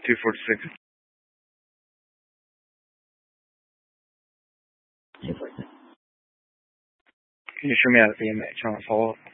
246. Can you show me how to be a match on a follow-up?